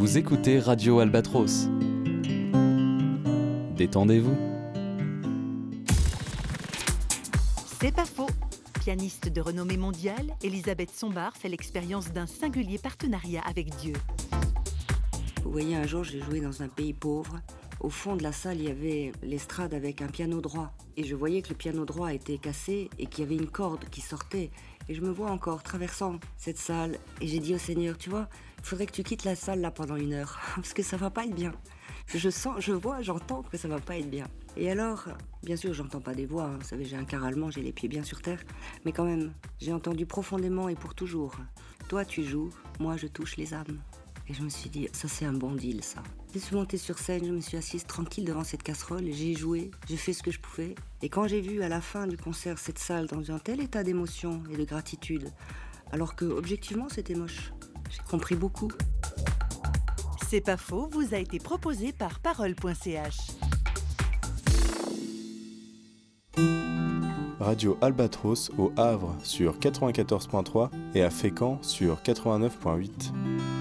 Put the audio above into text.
Vous écoutez Radio Albatros. Détendez-vous. C'est pas faux. Pianiste de renommée mondiale, Elisabeth Sombart fait l'expérience d'un singulier partenariat avec Dieu. Vous voyez, un jour, j'ai joué dans un pays pauvre. Au fond de la salle, il y avait l'estrade avec un piano droit. Et je voyais que le piano droit était cassé et qu'il y avait une corde qui sortait. Et je me vois encore traversant cette salle. Et j'ai dit au Seigneur, tu vois, il faudrait que tu quittes la salle là pendant 1 heure. Parce que ça va pas être bien. Je sens, je vois, j'entends que ça va pas être bien. Et alors, bien sûr, j'entends pas des voix. Hein. Vous savez, j'ai un cœur allemand, j'ai les pieds bien sur terre. Mais quand même, j'ai entendu profondément et pour toujours. Toi, tu joues, moi, je touche les âmes. Et je me suis dit, ça c'est un bon deal, ça. Je suis montée sur scène, je me suis assise tranquille devant cette casserole, j'ai joué, j'ai fait ce que je pouvais. Et quand j'ai vu à la fin du concert cette salle dans un tel état d'émotion et de gratitude, alors que objectivement c'était moche, j'ai compris beaucoup. C'est pas faux vous a été proposé par parole.ch. Radio Albatros au Havre sur 94.3 et à Fécamp sur 89.8.